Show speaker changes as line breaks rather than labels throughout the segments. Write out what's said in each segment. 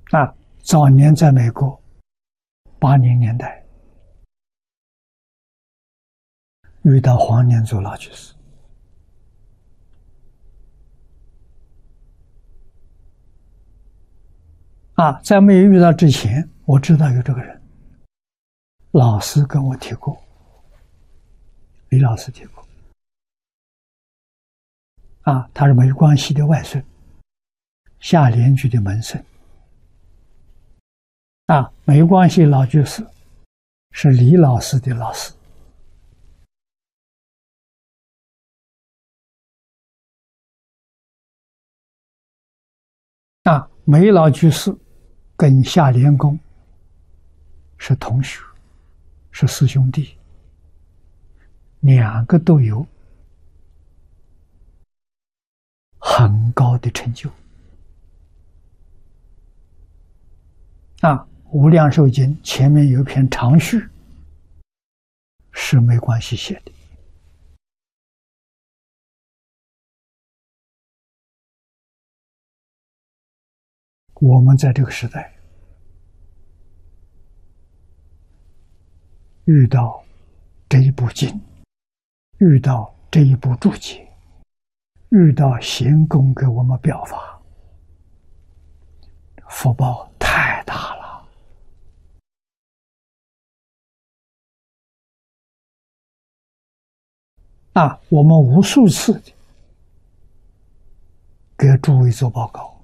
早年在美国80年代遇到黄念祖老居士，在没有遇到之前，我知道有这个人，老师跟我提过，李老师提过，他是梅光系的外孙，下莲居的门生，梅光系老居士是李老师的老师，梅老居士跟夏莲公是同学，是师兄弟，两个都有很高的成就。无量寿经前面有一篇长序，是梅光系写的。我们在这个时代遇到这一部经，遇到这一部注解，遇到贤公给我们表法，福报太大了。我们无数次的给诸位做报告，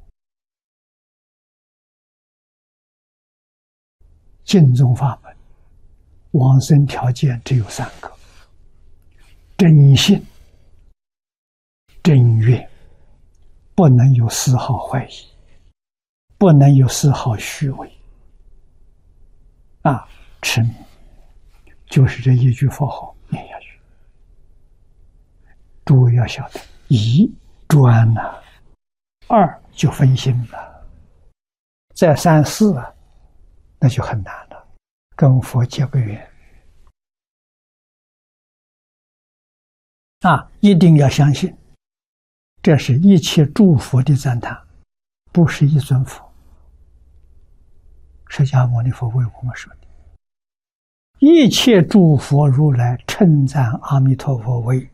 净宗法门往生条件只有3个：真信、真愿，不能有丝毫怀疑，不能有丝毫虚伪。痴迷就是这一句佛号念下去。诸位要晓得，一专了，2就分心了，再3、4那就很难了，跟佛结个缘。一定要相信，这是一切诸佛的赞叹，不是一尊佛。释迦牟尼佛为我们说的，一切诸佛如来称赞阿弥陀佛为